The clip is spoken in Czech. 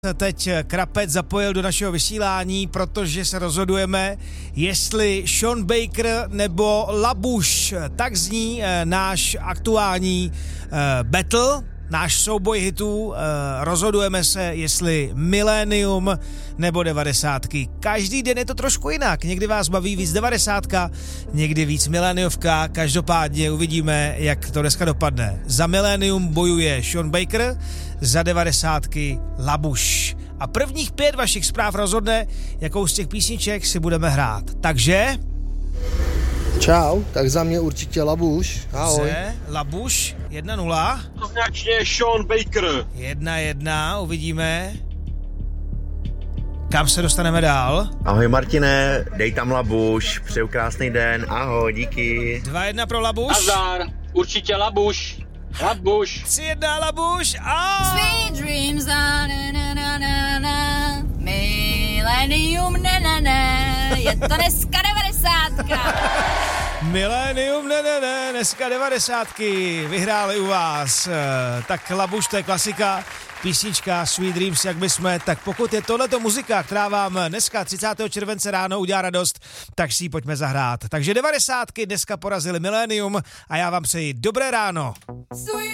Teď Krapec zapojil do našeho vysílání, protože se rozhodujeme, jestli Sean Baker nebo Labuš. Tak zní náš aktuální battle, náš souboj hitů. Rozhodujeme se, jestli milénium nebo 90. Každý den je to trošku jinak. Někdy vás baví víc 90, někdy víc miléniovka. Každopádně uvidíme, jak to dneska dopadne. Za milénium bojuje Sean Baker, za 90 Labuš. A prvních 5 vašich zpráv rozhodne, jakou z těch písniček si budeme hrát. Takže... Čau, tak za mě určitě Labuš. Ahoj. Labuš, 1-0. Značně Sean Baker. 1-1, uvidíme. Kam se dostaneme dál? Ahoj Martine, dej tam Labuš, přeju krásný den, ahoj, díky. 2-1 pro Labuš. Nazdar, určitě Labuš. Labuš. 3-1 Labuš a... Sweet dreams, na na na na na, millennium, na na na, je to dneska 90. Milénium, ne, dneska 90. vyhráli u vás. Tak Labuš, to je klasika, písnička Sweet Dreams, jak my jsme, tak pokud je tohleto muzika, která vám dneska 30. července ráno udělá radost, tak si ji pojďme zahrát. Takže 90. dneska porazili milénium a já vám přeji dobré ráno.